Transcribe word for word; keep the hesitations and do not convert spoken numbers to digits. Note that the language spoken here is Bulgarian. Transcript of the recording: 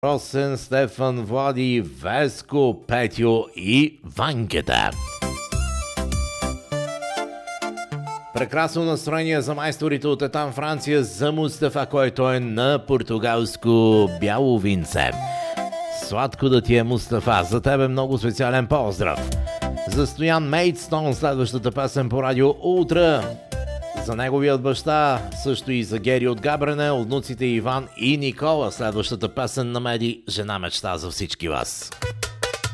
Росен, Стефан, Влади, Веско, Петю и Ванкета. Прекрасно настроение за майсторите от Етан, Франция, за Мустафа, който е на португалско бяло винце. Сладко да ти е, Мустафа, за тебе много специален поздрав. За Стоян Мейтстон, следващата песен по радио Ултра. За неговият баща, също и за Гери от Габрене, от внуците Иван и Никола. Следващата песен на Меди, жена мечта за всички вас.